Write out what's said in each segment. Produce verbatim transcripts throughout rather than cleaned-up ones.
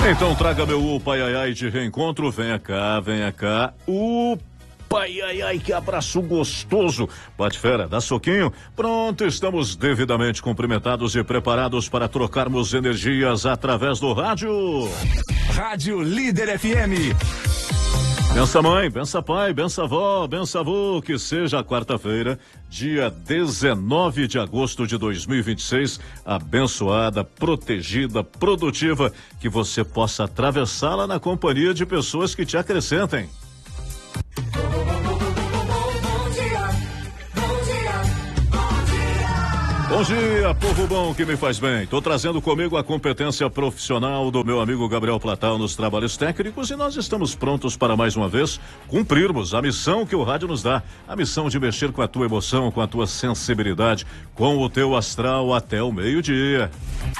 Então traga meu upa ai ai de reencontro, venha cá, venha cá, upa ai ai ai, que abraço gostoso, bate fera, dá soquinho, pronto, estamos devidamente cumprimentados e preparados para trocarmos energias através do rádio. Rádio Líder F M. Bença mãe, bença pai, bença avó, bença avô, que seja a quarta-feira, dia dezenove de agosto de dois mil e vinte e seis, abençoada, protegida, produtiva, que você possa atravessá-la na companhia de pessoas que te acrescentem. Bom dia, povo bom que me faz bem. Tô trazendo comigo a competência profissional do meu amigo Gabriel Platal nos trabalhos técnicos e nós estamos prontos para mais uma vez cumprirmos a missão que o rádio nos dá. A missão de mexer com a tua emoção, com a tua sensibilidade, com o teu astral até o meio-dia.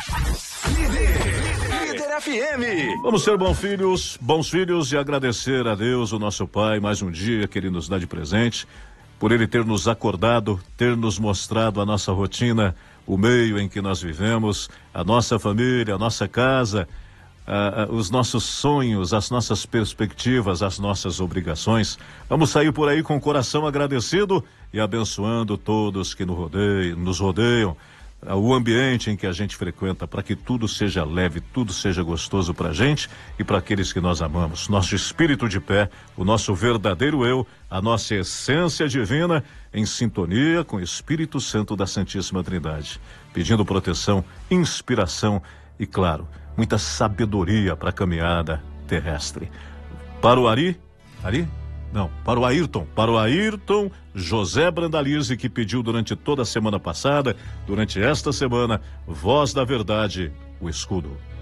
Líder, Líder F M. Vamos ser bons filhos, bons filhos e agradecer a Deus, o nosso Pai, mais um dia que Ele nos dá de presente. Por Ele ter nos acordado, ter nos mostrado a nossa rotina, o meio em que nós vivemos, a nossa família, a nossa casa, a, a, os nossos sonhos, as nossas perspectivas, as nossas obrigações. Vamos sair por aí com o coração agradecido e abençoando todos que nos rodeiam, nos rodeiam, o ambiente em que a gente frequenta, para que tudo seja leve, tudo seja gostoso para a gente e para aqueles que nós amamos. Nosso espírito de pé, o nosso verdadeiro eu, a nossa essência divina, em sintonia com o Espírito Santo da Santíssima Trindade, pedindo proteção, inspiração e, claro, muita sabedoria para a caminhada terrestre. Para o Ari, Ari? Não, para o Ayrton, para o Ayrton José Brandalize, que pediu durante toda a semana passada, durante esta semana, Voz da Verdade, o escudo.